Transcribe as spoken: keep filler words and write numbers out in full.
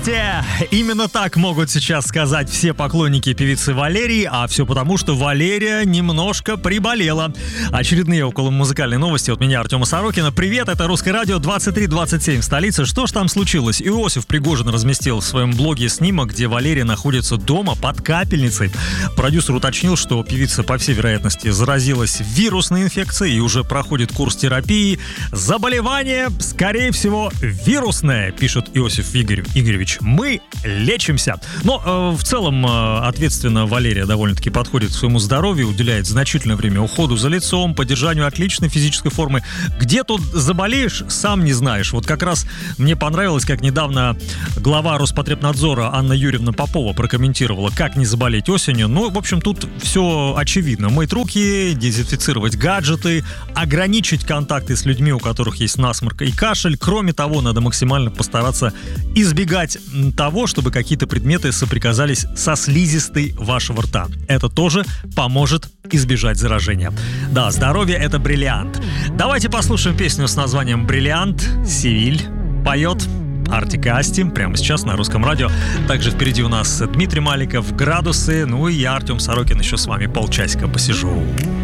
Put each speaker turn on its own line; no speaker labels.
Здрасте! Именно так могут сейчас сказать все поклонники певицы Валерии, а все потому, что Валерия немножко приболела. Очередные околомузыкальные новости от меня, Артема Сорокина. Привет, это Русское радио, двадцать три двадцать семь в столице. Что ж там случилось? Иосиф Пригожин разместил в своем блоге снимок, где Валерия находится дома под капельницей. Продюсер уточнил, что певица, по всей вероятности, заразилась вирусной инфекцией и уже проходит курс терапии. Заболевание, скорее всего, вирусное, пишет Иосиф Игорь, Игоревич. Мы лечимся. Но э, в целом э, ответственно Валерия довольно-таки подходит к своему здоровью, уделяет значительное время уходу за лицом, поддержанию отличной физической формы. Где тут заболеешь, сам не знаешь. Вот как раз мне понравилось, как недавно глава Роспотребнадзора Анна Юрьевна Попова прокомментировала, как не заболеть осенью. Ну, в общем, тут все очевидно. Мыть руки, дезинфицировать гаджеты, ограничить контакты с людьми, у которых есть насморк и кашель. Кроме того, надо максимально постараться избегать того, чтобы какие-то предметы соприкасались со слизистой вашего рта. Это тоже поможет избежать заражения. Да, здоровье — это бриллиант. Давайте послушаем песню с названием «Бриллиант». Севиль поет Артик и Асти прямо сейчас на Русском радио. Также впереди у нас Дмитрий Маликов, «Градусы». Ну и я, Артем Сорокин, еще с вами полчасика посижу.